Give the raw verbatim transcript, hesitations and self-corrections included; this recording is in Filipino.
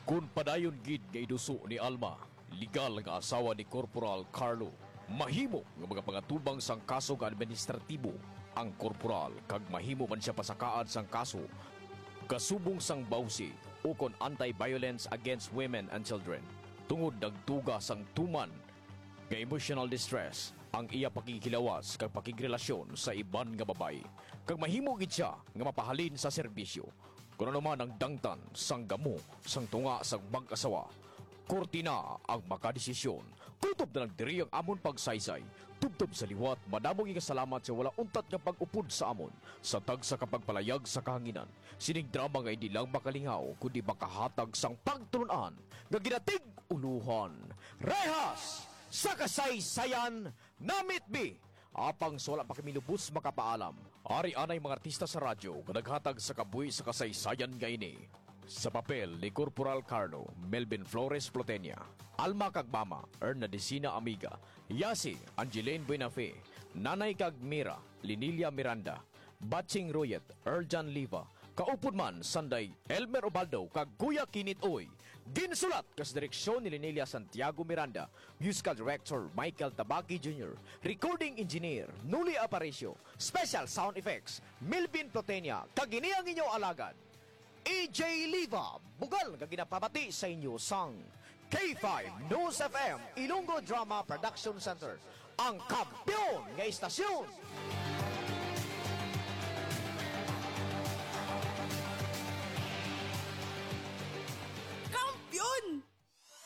Kung padayon gid nga iduso ni Alma, legal nga asawa ni Corporal Carlo, mahimo nga mga pangatubang sang kaso nga administratibo ang korporal kag mahimo man siya pasakaan sang kaso kasubong sang bawsi o kon anti-violence against women and children tungod nagtuga sang tuman nga emotional distress ang iya pakikilawas kag pakigrelasyon sa iban nga babay kag mahimo gid siya nga mapahalin sa serbisyo kuno naman ang dangtan sang gamo sang tunga sang mag-asawa. Korte na ang makadesisyon. Kutob na lang diri ang amon pagsaysay. Tubtob sa liwat, madamong ikasalamat sa wala untat nga pag-upod sa amon. Sa tag sa kapagpalayag sa kahanginan, sining drama nga hindi lang makalingaw, kundi makahatag sang pagtulunan nga ginatig uluhan. Rehas! Sa kasaysayan, namit bi! Apang sa wala pa kami lubos makapaalam, ari-anay mga artista sa radyo nga naghatag sa kabuhi sa kasaysayan nga ini. Sa papel ni Corporal Carlo, Melvin Flores Plotenia, Alma Kagmama, Erna Decina Amiga, Yasi, Angeline Buenafe, Nanay Kagmira, Linilia Miranda, Batching Royet, Erjan Liva, kaupod man Sanday, Elmer Obaldo, kag Kuya Kinit Oy. Ginsulat kas direksyon ni Linelia Santiago Miranda, Musical Director Michael Tabaki Junior, Recording Engineer Nuli Aparicio, Special Sound Effects Melvin Plotenia, kag ini ang inyong alagad E J Liva, bugal nga ginapabati sa inyo sang K five News F M Ilonggo Drama Production Center, ang kampiyon nga istasyon.